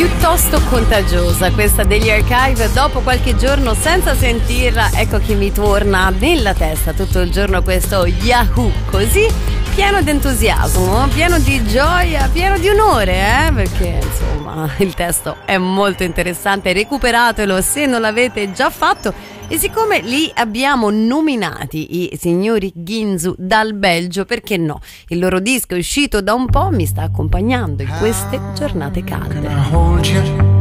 piuttosto contagiosa questa degli Archive. Dopo qualche giorno senza sentirla, ecco che mi torna nella testa tutto il giorno questo Yahoo, così pieno di entusiasmo, pieno di gioia, pieno di onore, perché insomma il testo è molto interessante. Recuperatelo se non l'avete già fatto. E siccome li abbiamo nominati i signori Ginzu dal Belgio, perché no? Il loro disco è uscito da un po', mi sta accompagnando in queste giornate calde.